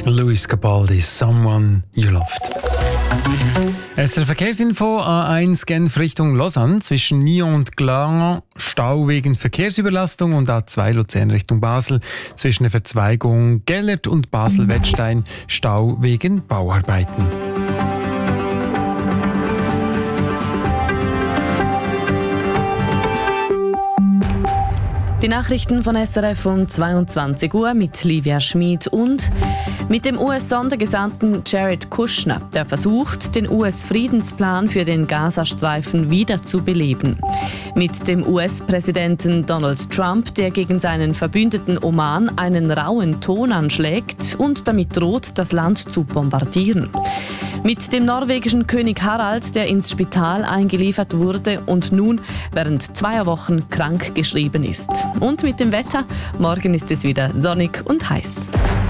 Luis Capaldi, Someone You Loved. SRF Verkehrsinfo, A1 Genf Richtung Lausanne, zwischen Nyon und Glarnon, Stau wegen Verkehrsüberlastung, und A2 Luzern Richtung Basel, zwischen der Verzweigung Gellert und Basel-Wettstein, Stau wegen Bauarbeiten. Die Nachrichten von SRF um 22 Uhr mit Livia Schmid und mit dem US-Sondergesandten Jared Kushner, der versucht, den US-Friedensplan für den Gazastreifen wieder zu beleben. Mit dem US-Präsidenten Donald Trump, der gegen seinen Verbündeten Oman einen rauen Ton anschlägt und damit droht, das Land zu bombardieren. Mit dem norwegischen König Harald, der ins Spital eingeliefert wurde und nun während 2 Wochen krank geschrieben ist. Und mit dem Wetter, morgen ist es wieder sonnig und heiß.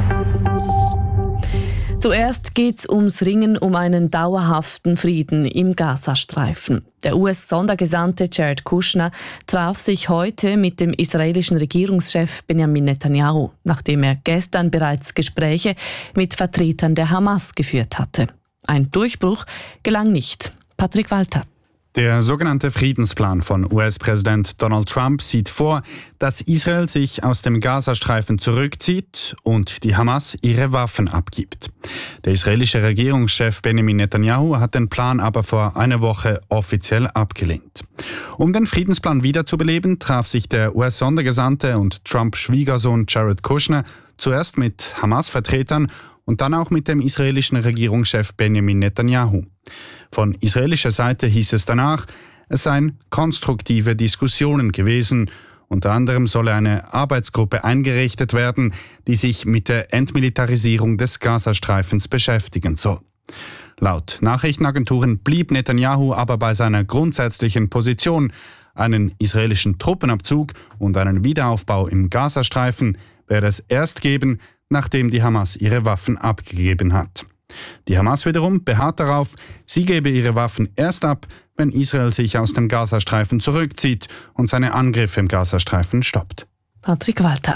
Zuerst geht es ums Ringen um einen dauerhaften Frieden im Gazastreifen. Der US-Sondergesandte Jared Kushner traf sich heute mit dem israelischen Regierungschef Benjamin Netanyahu, nachdem er gestern bereits Gespräche mit Vertretern der Hamas geführt hatte. Ein Durchbruch gelang nicht. Patrick Walter. Der sogenannte Friedensplan von US-Präsident Donald Trump sieht vor, dass Israel sich aus dem Gazastreifen zurückzieht und die Hamas ihre Waffen abgibt. Der israelische Regierungschef Benjamin Netanyahu hat den Plan aber vor einer Woche offiziell abgelehnt. Um den Friedensplan wiederzubeleben, traf sich der US-Sondergesandte und Trump-Schwiegersohn Jared Kushner zuerst mit Hamas-Vertretern und dann auch mit dem israelischen Regierungschef Benjamin Netanyahu. Von israelischer Seite hieß es danach, es seien konstruktive Diskussionen gewesen. Unter anderem solle eine Arbeitsgruppe eingerichtet werden, die sich mit der Entmilitarisierung des Gazastreifens beschäftigen soll. Laut Nachrichtenagenturen blieb Netanyahu aber bei seiner grundsätzlichen Position. Einen israelischen Truppenabzug und einen Wiederaufbau im Gazastreifen werde es erst geben, nachdem die Hamas ihre Waffen abgegeben hat. Die Hamas wiederum beharrt darauf, sie gebe ihre Waffen erst ab, wenn Israel sich aus dem Gazastreifen zurückzieht und seine Angriffe im Gazastreifen stoppt. Patrick Walter.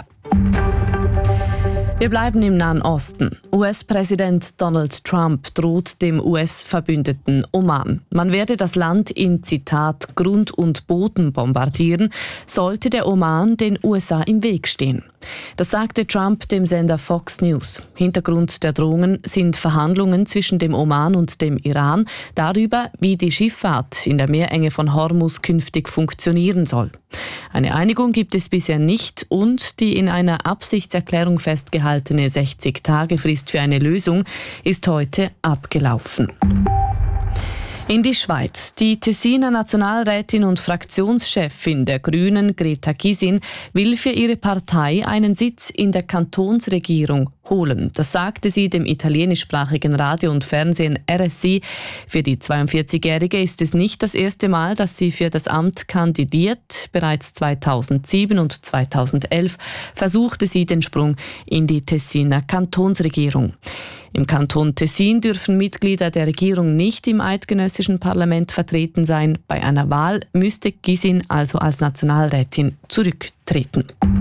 Wir bleiben im Nahen Osten. US-Präsident Donald Trump droht dem US-Verbündeten Oman. Man werde das Land in, Zitat, Grund und Boden bombardieren, sollte der Oman den USA im Weg stehen. Das sagte Trump dem Sender Fox News. Hintergrund der Drohungen sind Verhandlungen zwischen dem Oman und dem Iran darüber, wie die Schifffahrt in der Meerenge von Hormuz künftig funktionieren soll. Eine Einigung gibt es bisher nicht und die in einer Absichtserklärung festgehaltene 60-Tage-Frist für eine Lösung ist heute abgelaufen. In die Schweiz. Die Tessiner Nationalrätin und Fraktionschefin der Grünen, Greta Gysin, will für ihre Partei einen Sitz in der Kantonsregierung holen. Das sagte sie dem italienischsprachigen Radio und Fernsehen RSI. Für die 42-Jährige ist es nicht das erste Mal, dass sie für das Amt kandidiert. Bereits 2007 und 2011 versuchte sie den Sprung in die Tessiner Kantonsregierung. Im Kanton Tessin dürfen Mitglieder der Regierung nicht im eidgenössischen Parlament vertreten sein. Bei einer Wahl müsste Gysin also als Nationalrätin zurücktreten.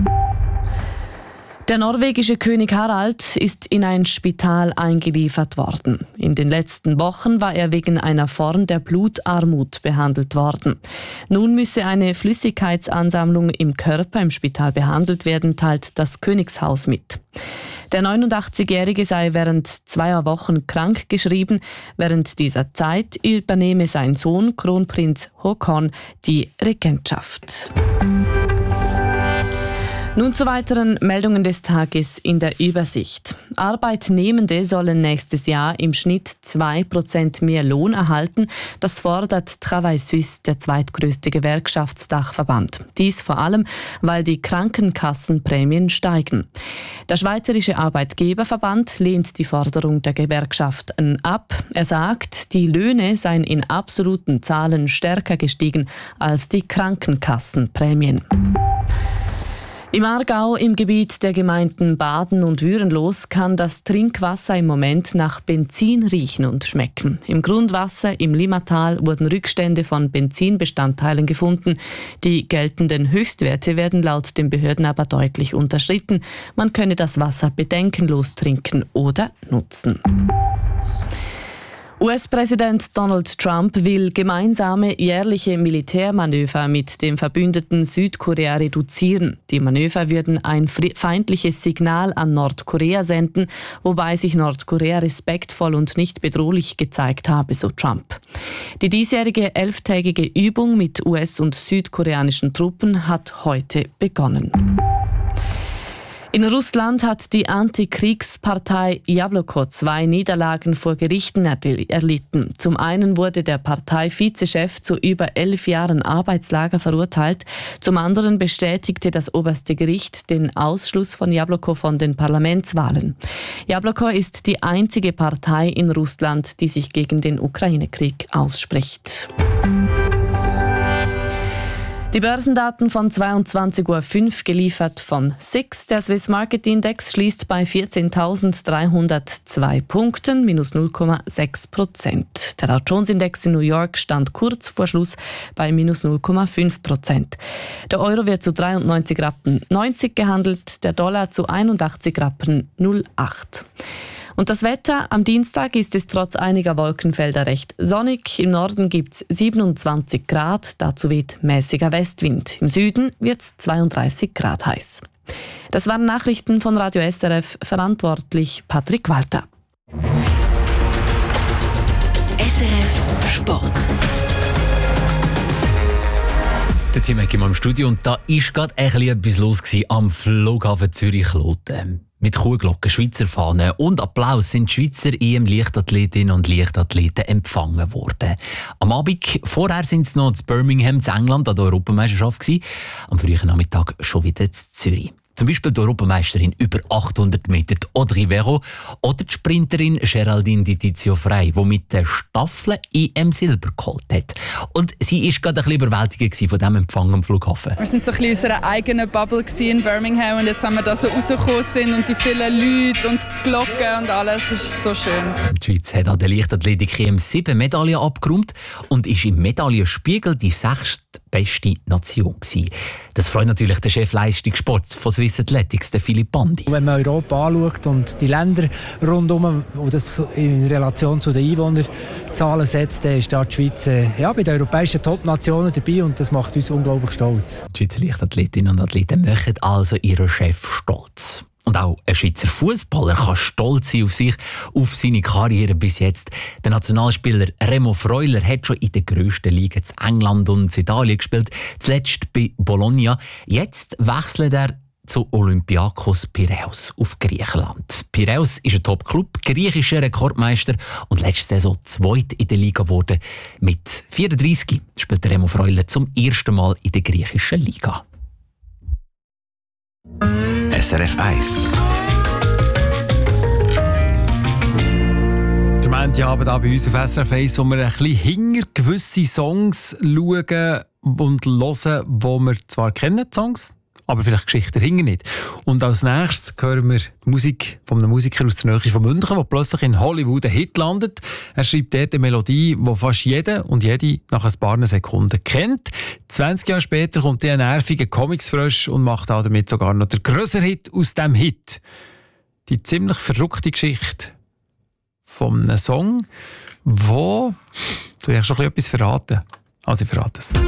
Der norwegische König Harald ist in ein Spital eingeliefert worden. In den letzten Wochen war er wegen einer Form der Blutarmut behandelt worden. Nun müsse eine Flüssigkeitsansammlung im Körper im Spital behandelt werden, teilt das Königshaus mit. Der 89-Jährige sei während 2 Wochen krank geschrieben. Während dieser Zeit übernehme sein Sohn Kronprinz Håkon die Regentschaft. Nun zu weiteren Meldungen des Tages in der Übersicht. Arbeitnehmende sollen nächstes Jahr im Schnitt 2% mehr Lohn erhalten. Das fordert Travail Suisse, der zweitgrößte Gewerkschaftsdachverband. Dies vor allem, weil die Krankenkassenprämien steigen. Der Schweizerische Arbeitgeberverband lehnt die Forderung der Gewerkschaften ab. Er sagt, die Löhne seien in absoluten Zahlen stärker gestiegen als die Krankenkassenprämien. Im Aargau, im Gebiet der Gemeinden Baden und Würenlos, kann das Trinkwasser im Moment nach Benzin riechen und schmecken. Im Grundwasser im Limmatal wurden Rückstände von Benzinbestandteilen gefunden. Die geltenden Höchstwerte werden laut den Behörden aber deutlich unterschritten. Man könne das Wasser bedenkenlos trinken oder nutzen. US-Präsident Donald Trump will gemeinsame jährliche Militärmanöver mit dem Verbündeten Südkorea reduzieren. Die Manöver würden ein feindliches Signal an Nordkorea senden, wobei sich Nordkorea respektvoll und nicht bedrohlich gezeigt habe, so Trump. Die diesjährige 11-tägige Übung mit US- und südkoreanischen Truppen hat heute begonnen. In Russland hat die Antikriegspartei Jabloko 2 Niederlagen vor Gerichten erlitten. Zum einen wurde der Partei-Vizechef zu über 11 Jahren Arbeitslager verurteilt. Zum anderen bestätigte das oberste Gericht den Ausschluss von Jabloko von den Parlamentswahlen. Jabloko ist die einzige Partei in Russland, die sich gegen den Ukraine-Krieg ausspricht. Die Börsendaten von 22.05 Uhr geliefert von SIX. Der Swiss Market Index schließt bei 14.302 Punkten, minus 0,6%. Der Dow Jones Index in New York stand kurz vor Schluss bei minus 0,5%. Der Euro wird zu 93,90 Rappen gehandelt, der Dollar zu 81,08 Rappen. Und das Wetter: Am Dienstag ist es trotz einiger Wolkenfelder recht sonnig. Im Norden gibt es 27 Grad, dazu weht mäßiger Westwind. Im Süden wird es 32 Grad heiß. Das waren Nachrichten von Radio SRF, verantwortlich Patrick Walter. SRF Sport. Der Tim Ecki im Studio und da war gerade etwas los am Flughafen Zürich-Kloten. Mit Kuhglocken, Schweizer Fahnen und Applaus sind die Schweizer EM-Leichtathletinnen und Leichtathleten empfangen worden. Am Abend vorher sind sie noch in Birmingham, in England, an der Europameisterschaft gewesen. Am frühen Nachmittag schon wieder in Zürich. Zum Beispiel die Europameisterin über 800 Meter, Audrey Vero, oder die Sprinterin Geraldine Di Tizio Frey, die mit der Staffel EM Silber geholt hat. Und sie war gerade ein bisschen überwältigt von diesem Empfang am Flughafen. Wir waren so ein bisschen in unserer eigenen Bubble in Birmingham und jetzt haben wir da so rausgekommen sind und die vielen Leute und die Glocken und alles, das ist so schön. Die Schweiz hat an der Leichtathletik EM 7 Medaillen abgeräumt und ist im Medaillenspiegel die 6. beste Nation gewesen. Das freut natürlich den Chef Leistungssport von Swiss Athletics, den Philipp Bandi. Wenn man Europa anschaut und die Länder rundum und das in Relation zu den Einwohnerzahlen setzt, dann ist da die Schweiz bei den europäischen Top-Nationen dabei und das macht uns unglaublich stolz. Die Schweizer Leichtathletinnen und Athleten machen also ihren Chef stolz. Und auch ein Schweizer Fußballer kann stolz sein auf sich, auf seine Karriere bis jetzt. Der Nationalspieler Remo Freuler hat schon in den grössten Ligen in England und in Italien gespielt, zuletzt bei Bologna. Jetzt wechselt er zu Olympiakos Piräus auf Griechenland. Piräus ist ein Top-Club, griechischer Rekordmeister und letzte Saison zweit in der Liga geworden. Mit 34 spielt Remo Freuler zum ersten Mal in der griechischen Liga. SRF 1. Der Montagabend bei uns auf SRF 1, wo wir ein bisschen hinter gewisse Songs schauen und hören, die wir zwar kennen, die Songs, aber vielleicht Geschichten hinter nicht. Und als nächstes hören wir die Musik von einem Musiker aus der Nähe von München, der plötzlich in Hollywood einen Hit landet. Er schreibt dort eine Melodie, die fast jeder und jede nach ein paar Sekunden kennt. 20 Jahre später kommt der nervige Comics-Frösch und macht damit sogar noch den grösseren Hit aus diesem Hit. Die ziemlich verrückte Geschichte von einem Song, wo soll ich schon etwas verraten? Also ich verrate es.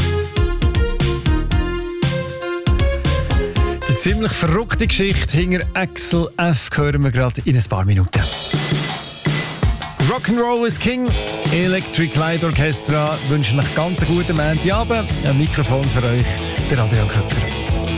Die ziemlich verrückte Geschichte hinter Axel F. hören wir gerade in ein paar Minuten. Rock'n'Roll is King, Electric Light Orchestra wünschen euch ganz einen guten Montagabend. Ein Mikrofon für euch, der Adrian Köpfer.